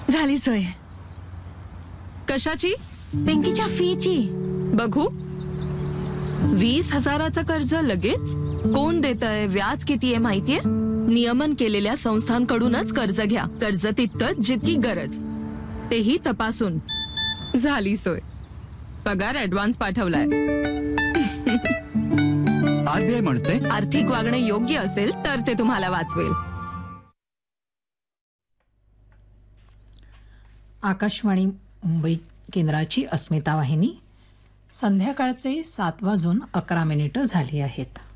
झाली सोय. कशाची? बँकेच्या फीची. बघू. 20,000चं कर्ज लगेच? कोण देतंय, व्याज किती आहे माहितीये? नियमन केलेल्या संस्थांकडूनच कर्ज घ्या. कर्ज तितकंच जितकी गरज, तेही तपासून. झाली सोय. पगार ऍडव्हान्स पाठवलाय. आरबीआय म्हणते आर्थिक वागणं योग्य असेल तर ते तुम्हाला वाचवेल. आकाशवाणी मुंबई केंद्राची अस्मिता वाहिनी. संध्याकाळचे 7:11 झाली आहेत.